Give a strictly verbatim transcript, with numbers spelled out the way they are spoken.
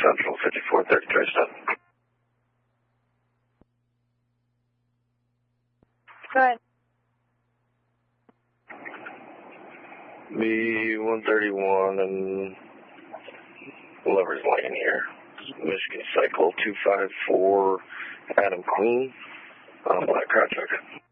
Central, fifty-four thirty-three seven. Go ahead. B one thirty-one and Lover's Lane here. Michigan Cycle two five four, Adam Queen, uh, black car truck.